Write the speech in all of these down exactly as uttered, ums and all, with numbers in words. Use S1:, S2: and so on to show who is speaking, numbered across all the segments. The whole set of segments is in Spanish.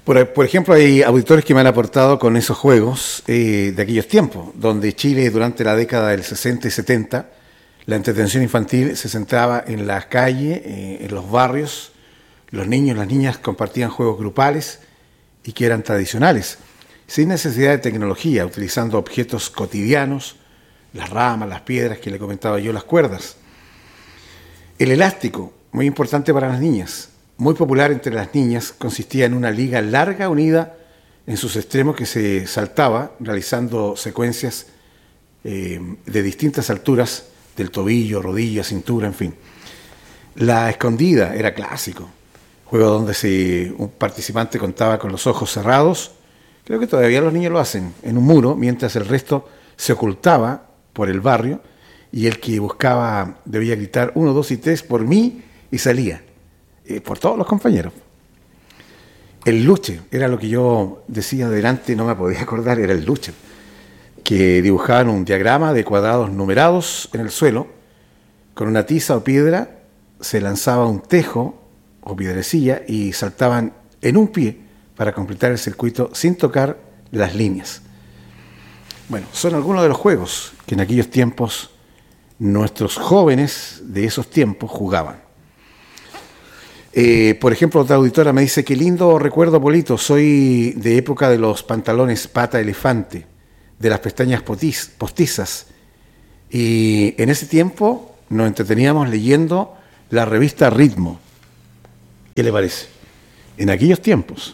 S1: Por, por ejemplo, hay auditores que me han aportado con esos juegos eh, de aquellos tiempos, donde Chile durante la década del sesenta y setenta, la entretención infantil se centraba en las calles, eh, en los barrios. Los niños y las niñas compartían juegos grupales y que eran tradicionales, sin necesidad de tecnología, utilizando objetos cotidianos, las ramas, las piedras que le comentaba yo, las cuerdas. El elástico, muy importante para las niñas, muy popular entre las niñas, consistía en una liga larga unida en sus extremos que se saltaba, realizando secuencias eh, de distintas alturas, del tobillo, rodilla, cintura, en fin. La escondida era clásico, juego donde si un participante contaba con los ojos cerrados, creo que todavía los niños lo hacen, en un muro, mientras el resto se ocultaba por el barrio y el que buscaba debía gritar uno, dos y tres por mí y salía. Por todos los compañeros. El luche, era lo que yo decía adelante, no me podía acordar, era el luche, que dibujaban un diagrama de cuadrados numerados en el suelo, con una tiza o piedra, se lanzaba un tejo o piedrecilla y saltaban en un pie para completar el circuito sin tocar las líneas. Bueno, son algunos de los juegos que en aquellos tiempos nuestros jóvenes de esos tiempos jugaban. Eh, por ejemplo, otra auditora me dice, qué lindo recuerdo, Polito, soy de época de los pantalones pata elefante, de las pestañas potiz, postizas, y en ese tiempo nos entreteníamos leyendo la revista Ritmo. ¿Qué le parece? En aquellos tiempos,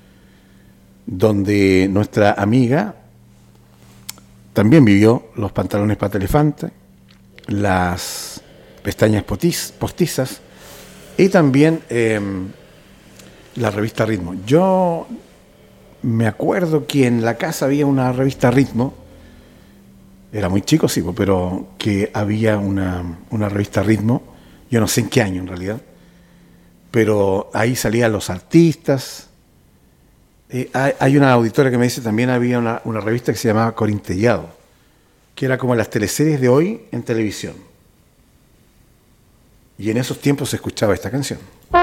S1: donde nuestra amiga también vivió los pantalones pata elefante, las pestañas potiz, postizas, y también eh, la revista Ritmo. Yo me acuerdo que en la casa había una revista Ritmo, era muy chico, sí, pero que había una, una revista Ritmo, yo no sé en qué año en realidad, pero ahí salían los artistas. Eh, hay, hay una auditora que me dice también había una, una revista que se llamaba Corintellado, que era como las teleseries de hoy en televisión. Y en esos tiempos se escuchaba esta canción.